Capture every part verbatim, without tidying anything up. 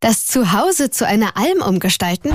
Das Zuhause zu einer Alm umgestalten?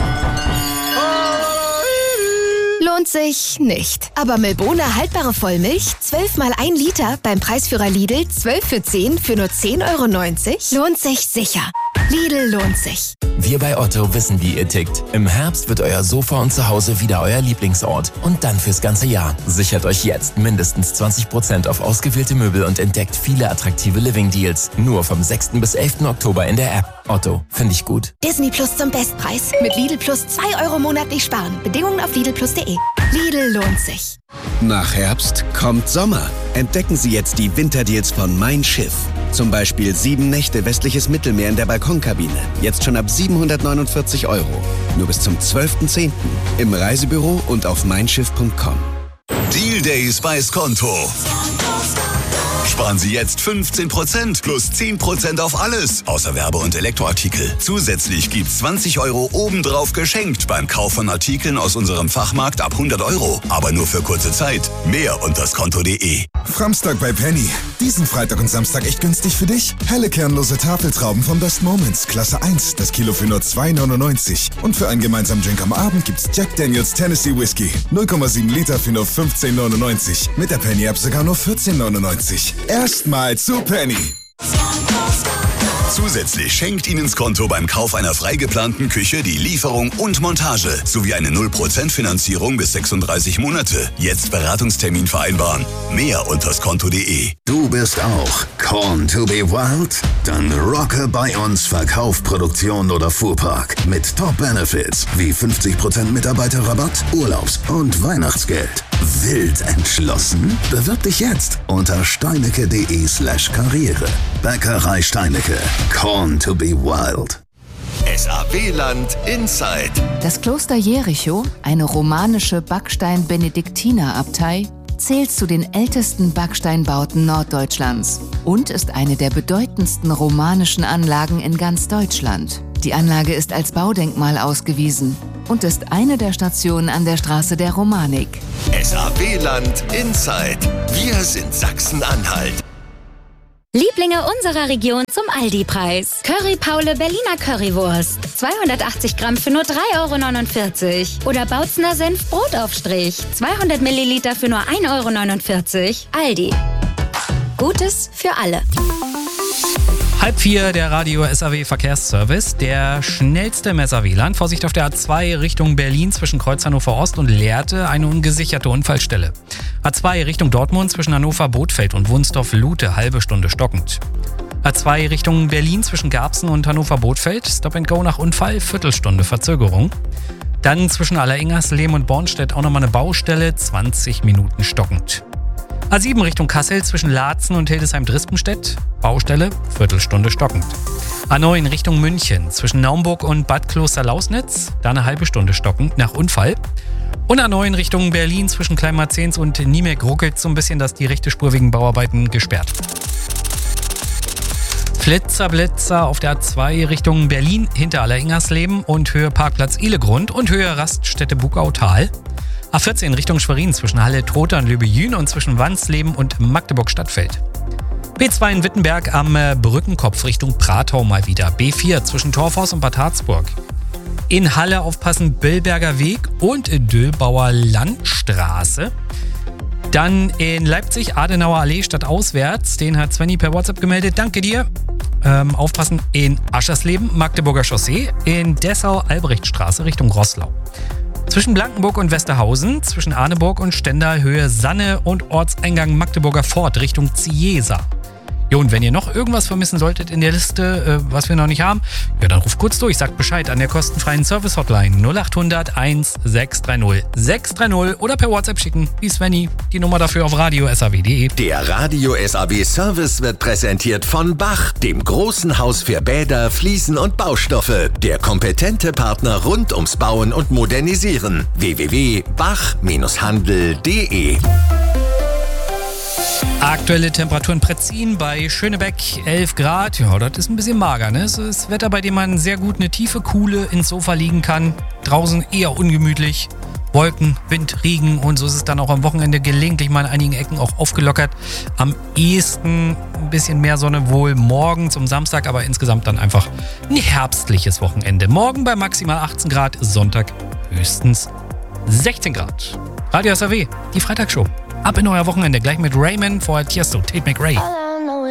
Lohnt sich nicht. Aber Milbona haltbare Vollmilch, zwölf mal ein Liter, beim Preisführer Lidl, zwölf für zehn für nur zehn Euro neunzig, lohnt sich sicher. Lidl lohnt sich. Wir bei Otto wissen, wie ihr tickt. Im Herbst wird euer Sofa und Zuhause wieder euer Lieblingsort. Und dann fürs ganze Jahr. Sichert euch jetzt mindestens zwanzig Prozent auf ausgewählte Möbel und entdeckt viele attraktive Living-Deals. Nur vom sechsten bis elften Oktober in der App. Otto, finde ich gut. Disney Plus zum Bestpreis. Mit Lidl Plus zwei Euro monatlich sparen. Bedingungen auf lidl plus punkt de. Lidl lohnt sich. Nach Herbst kommt Sommer. Entdecken Sie jetzt die Winterdeals von Mein Schiff. Zum Beispiel sieben Nächte westliches Mittelmeer in der Balkonkabine. Jetzt schon ab siebenhundertneunundvierzig Euro. Nur bis zum zwölften zehnten Im Reisebüro und auf mein schiff punkt com. Deal Days bei Skonto. Sparen Sie jetzt fünfzehn Prozent plus zehn Prozent auf alles, außer Werbe- und Elektroartikel. Zusätzlich gibt's zwanzig Euro obendrauf geschenkt beim Kauf von Artikeln aus unserem Fachmarkt ab hundert Euro. Aber nur für kurze Zeit. Mehr unter skonto punkt de. Framstag bei Penny. Diesen Freitag und Samstag echt günstig für dich. Helle kernlose Tafeltrauben von Best Moments, Klasse eins, das Kilo für nur zwei neunundneunzig. Und für einen gemeinsamen Drink am Abend gibt's Jack Daniels Tennessee Whiskey. null Komma sieben Liter für nur fünfzehn neunundneunzig. Mit der Penny-App sogar nur vierzehn neunundneunzig. Erstmal zu Penny. Zusätzlich schenkt Ihnen Skonto beim Kauf einer frei geplanten Küche die Lieferung und Montage sowie eine null Prozent Finanzierung bis sechsunddreißig Monate. Jetzt Beratungstermin vereinbaren. Mehr unter skonto punkt de. Du bist auch Corn to be Wild? Dann rocke bei uns Verkauf, Produktion oder Fuhrpark mit Top-Benefits wie fünfzig Prozent Mitarbeiterrabatt, Urlaubs- und Weihnachtsgeld. Wild entschlossen? Bewirb dich jetzt unter steinecke.de slash Karriere. Bäckerei Steinecke. Corn to be Wild. S A W-Land Inside. Das Kloster Jericho, eine romanische Backstein-Benediktinerabtei, zählt zu den ältesten Backsteinbauten Norddeutschlands und ist eine der bedeutendsten romanischen Anlagen in ganz Deutschland. Die Anlage ist als Baudenkmal ausgewiesen und ist eine der Stationen an der Straße der Romanik. S A W-Land Inside. Wir sind Sachsen-Anhalt. Lieblinge unserer Region zum Aldi-Preis. Curry Paule Berliner Currywurst. zweihundertachtzig Gramm für nur drei Euro neunundvierzig. Oder Bautzner Senf Brotaufstrich. zweihundert Milliliter für nur ein Euro neunundvierzig. Aldi. Gutes für alle. Halb vier, der Radio S A W Verkehrsservice. Der schnellste im S A W-Land. Vorsicht auf der A zwei Richtung Berlin zwischen Kreuz Hannover Ost und Lehrte. Eine ungesicherte Unfallstelle. A zwei Richtung Dortmund zwischen Hannover Bothfeld und Wunsdorf-Lute. Halbe Stunde stockend. A zwei Richtung Berlin zwischen Garbsen und Hannover Bothfeld. Stop and Go nach Unfall. Viertelstunde Verzögerung. Dann zwischen Allereingerslehm und Bornstedt auch nochmal eine Baustelle. zwanzig Minuten stockend. A sieben Richtung Kassel zwischen Laatzen und Hildesheim-Drispenstedt. Baustelle, Viertelstunde stockend. A neun Richtung München zwischen Naumburg und Bad Kloster-Lausnitz. Da eine halbe Stunde stockend nach Unfall. Und A neun Richtung Berlin zwischen Kleinmarzens und Niemek ruckelt so ein bisschen, dass die rechte Spur wegen Bauarbeiten gesperrt. Flitzer, Blitzer auf der A zwei Richtung Berlin hinter Alleringersleben und Höhe Parkplatz Ihlegrund und Höhe Raststätte Bugautal. A vierzehn Richtung Schwerin zwischen Halle-Trotha und Löbejün und zwischen Wansleben und Magdeburg-Stadtfeld. B zwei in Wittenberg am Brückenkopf Richtung Pratau mal wieder. B vier zwischen Torfhaus und Bad Harzburg. In Halle aufpassen Billberger Weg und Döllbauer Landstraße. Dann in Leipzig Adenauer Allee stadtauswärts. Den hat Svenny per WhatsApp gemeldet. Danke dir. Ähm, aufpassen in Aschersleben Magdeburger Chaussee. In Dessau Albrechtstraße Richtung Roßlau. Zwischen Blankenburg und Westerhausen, zwischen Arneburg und Stendal Höhe Sanne und Ortseingang Magdeburger Fort Richtung Ziesa. Jo, und wenn ihr noch irgendwas vermissen solltet in der Liste, äh, was wir noch nicht haben, ja, dann ruft kurz durch, sagt Bescheid an der kostenfreien Service-Hotline null acht hundert eins sechs drei null sechs drei null oder per WhatsApp schicken, wie Svenny. Die Nummer dafür auf radio punkt s a w punkt de. Der Radio S A W Service wird präsentiert von Bach, dem großen Haus für Bäder, Fliesen und Baustoffe. Der kompetente Partner rund ums Bauen und Modernisieren. w w w punkt bach handel punkt de. Aktuelle Temperaturen Pretzin bei Schönebeck elf Grad. Ja, das ist ein bisschen mager, ne? Es ist Wetter, bei dem man sehr gut eine tiefe Kuhle ins Sofa liegen kann. Draußen eher ungemütlich. Wolken, Wind, Regen und so ist es dann auch am Wochenende gelegentlich mal in einigen Ecken auch aufgelockert. Am ehesten ein bisschen mehr Sonne wohl morgen zum Samstag, aber insgesamt dann einfach ein herbstliches Wochenende. Morgen bei maximal achtzehn Grad, Sonntag höchstens sechzehn Grad. Radio S R W, die Freitagsshow. Ab in euer Wochenende, gleich mit Raymond vor Tiesto, Tate McRae.